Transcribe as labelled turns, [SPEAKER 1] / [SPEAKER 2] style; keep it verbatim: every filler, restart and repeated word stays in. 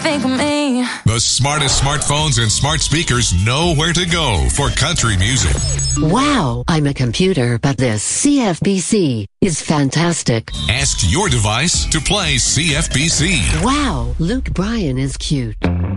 [SPEAKER 1] think of me.
[SPEAKER 2] The smartest smartphones and smart speakers know where to go for country music.
[SPEAKER 3] Wow, I'm a computer, but this C F B C is fantastic.
[SPEAKER 2] Ask your device to play C F B C.
[SPEAKER 3] Wow, Luke Bryan is cute.